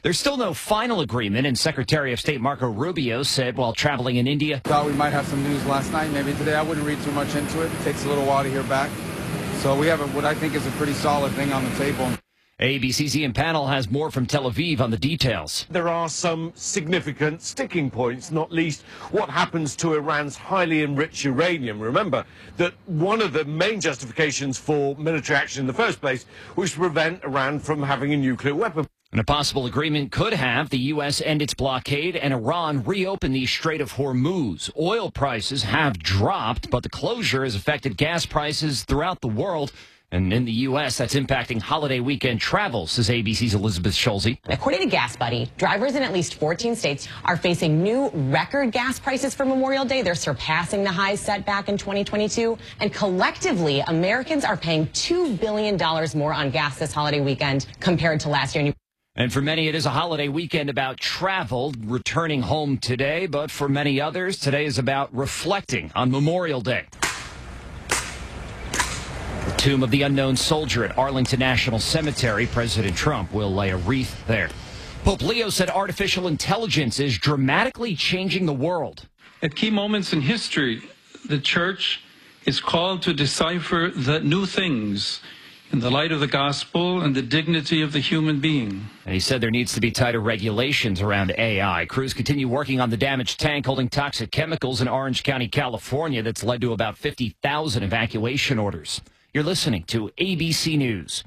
There's still no final agreement, and Secretary of State Marco Rubio said while traveling in India, Thought we might have some news last night, maybe today. I wouldn't read too much into it. It takes a little while to hear back. So we have what I think is a pretty solid thing on the table. ABC's Ian Pannell has more from Tel Aviv on the details. There are some significant sticking points, not least what happens to Iran's highly enriched uranium. Remember that one of the main justifications for military action in the first place was to prevent Iran from having a nuclear weapon. And a possible agreement could have the U.S. end its blockade and Iran reopen the Strait of Hormuz. Oil prices have dropped, but the closure has affected gas prices throughout the world. And in the U.S., that's impacting holiday weekend travel, says ABC's Elizabeth Schulze. According to Gas Buddy, drivers in at least 14 states are facing new record gas prices for Memorial Day. They're surpassing the highs set back in 2022. And collectively, Americans are paying $2 billion more on gas this holiday weekend compared to last year. And for many, it is a holiday weekend about travel, returning home today. But for many others, today is about reflecting on Memorial Day. The tomb of the unknown soldier at Arlington National Cemetery. President Trump will lay a wreath there. Pope Leo said artificial intelligence is dramatically changing the world. At key moments in history, the church is called to decipher the new things in the light of the gospel and the dignity of the human being. And he said there needs to be tighter regulations around AI. Crews continue working on the damaged tank holding toxic chemicals in Orange County, California, that's led to about 50,000 evacuation orders. You're listening to ABC News.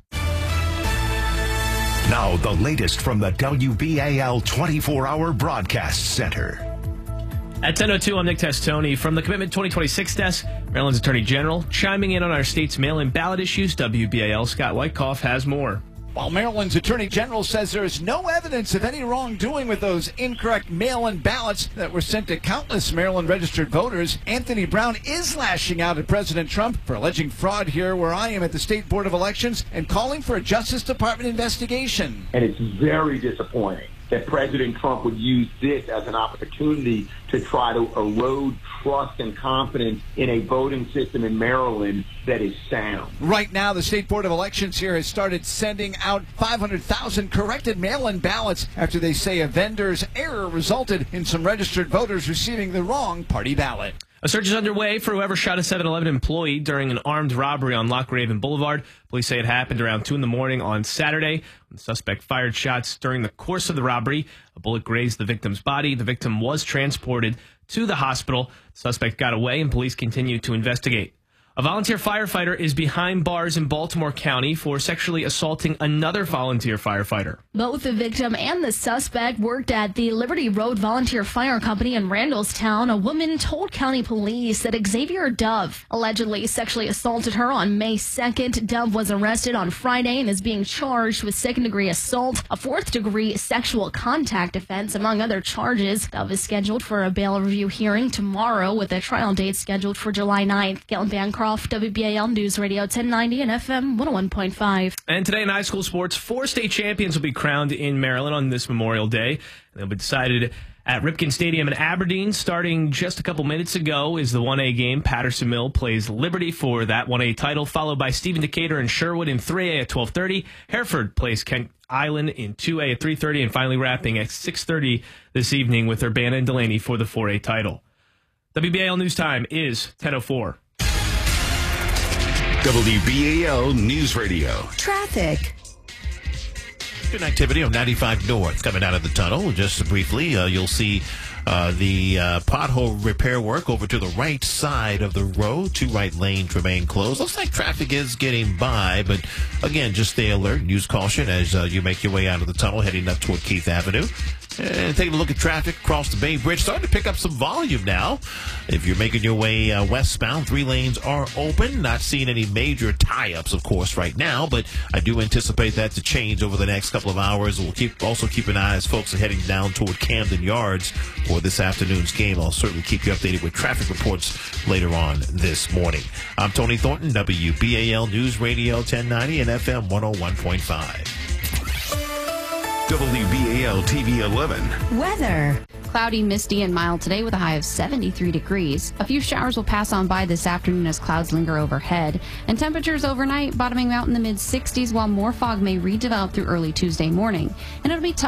Now, the latest from the WBAL 24-hour broadcast center. At 10:02, I'm Nick Testoni from the Commitment 2026 desk. Maryland's Attorney General chiming in on our state's mail-in ballot issues. WBAL Scott Wyckoff has more. While Maryland's Attorney General says there is no evidence of any wrongdoing with those incorrect mail-in ballots that were sent to countless Maryland registered voters, Anthony Brown is lashing out at President Trump for alleging fraud here where I am at the State Board of Elections and calling for a Justice Department investigation. And it's very disappointing that President Trump would use this as an opportunity to try to erode trust and confidence in a voting system in Maryland that is sound. Right now, the State Board of Elections here has started sending out 500,000 corrected mail-in ballots after they say a vendor's error resulted in some registered voters receiving the wrong party ballot. A search is underway for whoever shot a 7-Eleven employee during an armed robbery on Loch Raven Boulevard. Police say it happened around 2 in the morning on Saturday. The suspect fired shots during the course of the robbery. A bullet grazed the victim's body. The victim was transported to the hospital. The suspect got away, and police continue to investigate. A volunteer firefighter is behind bars in Baltimore County for sexually assaulting another volunteer firefighter. Both the victim and the suspect worked at the Liberty Road Volunteer Fire Company in Randallstown. A woman told county police that Xavier Dove allegedly sexually assaulted her on May 2nd. Dove was arrested on Friday and is being charged with second-degree assault, a fourth-degree sexual contact offense, among other charges. Dove is scheduled for a bail review hearing tomorrow with a trial date scheduled for July 9th. Caitlin Bancroft, WBAL News Radio 1090 and FM 101.5. And today in high school sports, 4 state champions will be crowned in Maryland on this Memorial Day. They'll be decided at Ripken Stadium in Aberdeen. Starting just a couple minutes ago is the 1A game. Patterson Mill plays Liberty for that 1A title, followed by Stephen Decatur and Sherwood in 3A at 12:30. Hereford plays Kent Island in 2A at 3:30, and finally wrapping at 6:30 this evening with Urbana and Delaney for the 4A title. WBAL News Time is 10:04. WBAL News Radio. Traffic. Good activity on 95 North coming out of the tunnel. Just briefly, you'll see the pothole repair work over to the right side of the road. 2 right lanes remain closed. Looks like traffic is getting by, but again, just stay alert and use caution as you make your way out of the tunnel heading up toward Keith Avenue. And taking a look at traffic across the Bay Bridge, starting to pick up some volume now. If you're making your way westbound, 3 lanes are open. Not seeing any major tie-ups, of course, right now, but I do anticipate that to change over the next couple of hours. We'll also keep an eye as folks are heading down toward Camden Yards for this afternoon's game. I'll certainly keep you updated with traffic reports later on this morning. I'm Tony Thornton, WBAL News Radio 1090 and FM 101.5. WBAL TV 11. Weather. Cloudy, misty, and mild today with a high of 73 degrees. A few showers will pass on by this afternoon as clouds linger overhead. And temperatures overnight bottoming out in the mid-60s while more fog may redevelop through early Tuesday morning. And it'll be tough